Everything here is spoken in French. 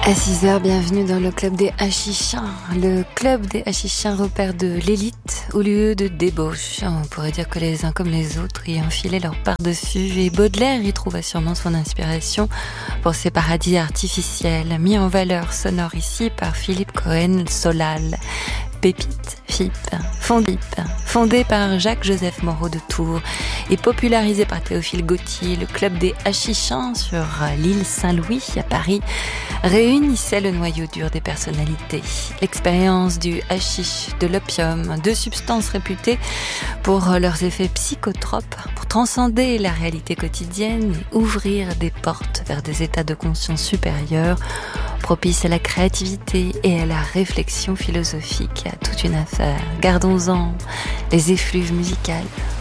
À 6h, bienvenue dans le club des Hachichins. Le club des Hachichins, repère de l'élite au lieu de débauche. On pourrait dire que les uns comme les autres y enfilaient leur par-dessus. Et Baudelaire y trouva sûrement son inspiration pour ces paradis artificiels, mis en valeur sonore ici par Philippe Cohen-Solal. Pépite, FIP, Fondip, fondé par Jacques-Joseph Moreau de Tours et popularisé par Théophile Gautier, le club des Hachichins sur l'île Saint-Louis à Paris réunissait le noyau dur des personnalités. L'expérience du hashish, de l'opium, deux substances réputées pour leurs effets psychotropes, pour transcender la réalité quotidienne et ouvrir des portes vers des états de conscience supérieurs, propice à la créativité et à la réflexion philosophique. Toute une affaire. Gardons-en les effluves musicales.